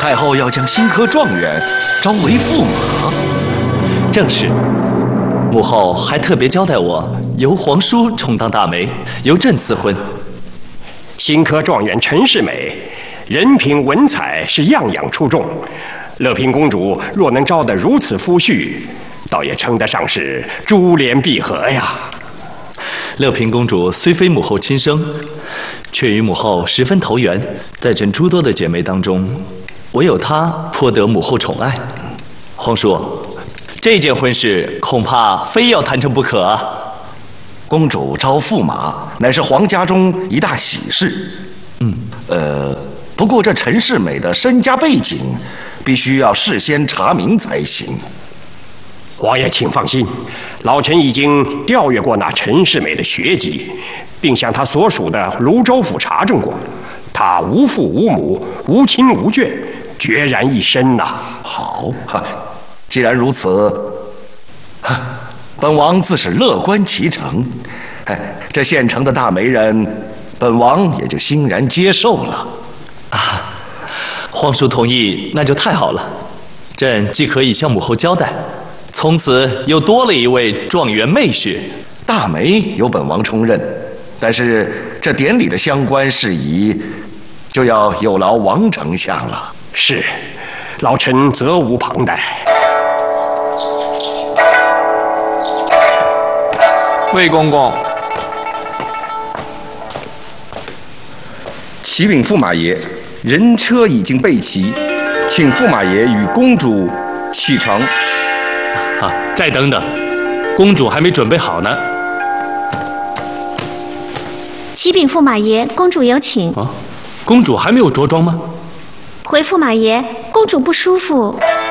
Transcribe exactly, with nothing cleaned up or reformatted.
太后要将新科状元招为驸马。 正是。母后还特别交代我，由皇叔充当大媒，由朕赐婚。 新科状元陈世美，人品文采是样样出众。乐平公主若能招得如此夫婿，倒也称得上是珠联璧合呀。 乐平公主虽非母后亲生，却与母后十分投缘，在朕诸多的姐妹当中，唯有她颇得母后宠爱。皇叔，这件婚事恐怕非要谈成不可啊！ 公主招驸马，乃是皇家中一大喜事。 嗯， 呃，不过这陈世美的身家背景，必须要事先查明才行。 王爷请放心，老臣已经调阅过那陈世美的学籍，并向他所属的泸州府查证过，他无父无母，无亲无眷，决然一身呐、啊。 好，既然如此，本王自是乐观其成。这现成的大媒人，本王也就欣然接受了。 啊，皇叔同意，那就太好了。朕既可以向母后交代，从此又多了一位状元妹婿。 大媒由本王充任，但是这典礼的相关事宜，就要有劳王丞相了。 是，老臣责无旁贷。 魏公公，启禀驸马爷，人车已经备齐，请驸马爷与公主启程。 啊，再等等，公主还没准备好呢。 启禀驸马爷，公主有请。 啊，公主还没有着装吗？ 回驸马爷，公主不舒服。